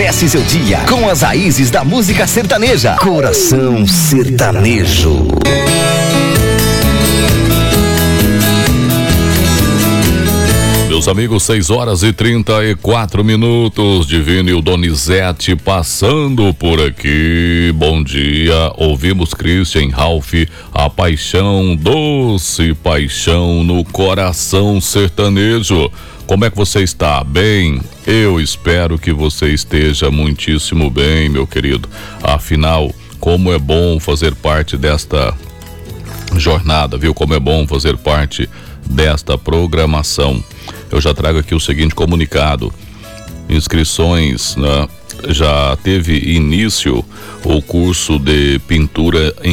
Comece seu dia com as raízes da música sertaneja. Coração Sertanejo. Meus amigos, 6h34, Divino e o Donizete passando por aqui. Bom dia. Ouvimos Christian Ralph, a paixão, doce paixão no coração sertanejo. Como é que você está? Bem? Eu espero que você esteja muitíssimo bem, meu querido. Afinal, como é bom fazer parte desta jornada, viu? Como é bom fazer parte desta programação. Eu já trago aqui o seguinte comunicado: inscrições, né? Já teve início o curso de pintura em